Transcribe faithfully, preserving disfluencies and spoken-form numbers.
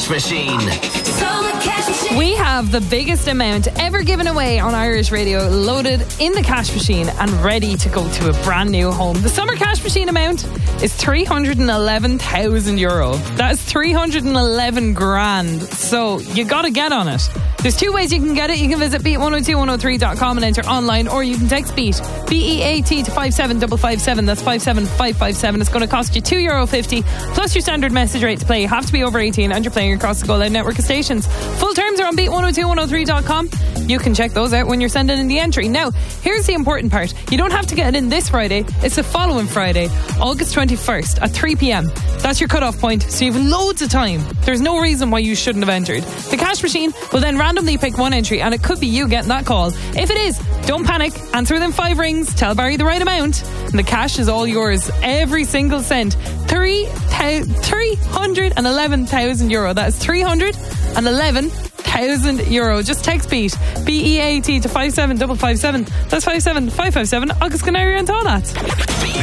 Cash Machine. We have the biggest amount ever given away on Irish radio loaded in the cash machine and ready to go to a brand new home. The summer cash machine amount is three hundred eleven thousand euro. That's three hundred eleven grand. So you got to get on it. There's two ways you can get it. You can visit beat one oh two one oh three dot com and enter online, or you can text BEAT, B E A T, to five seven five five seven. That's five seven five five seven. It's going to cost you two euro fifty plus your standard message rate to play. You have to be over eighteen and you're playing across the Go Loud network of stations. Full terms are on beat one oh two one oh three dot com. You can check those out when you're sending in the entry. Now, here's the important part. You don't have to get it in this Friday. It's the following Friday, August twenty-first at three p.m. That's your cutoff point, so you have loads of time. There's no reason why you shouldn't have entered. The cash machine will then randomly pick one entry, and it could be you getting that call. If it is, don't panic. Answer within five rings. Tell Barry the right amount, and the cash is all yours. Every single cent. Three hundred eleven thousand euro. That's three hundred eleven thousand euro. Just text BEAT, B E A T, to five seven five five seven. That's five seven five five seven. Agus Canary and all that.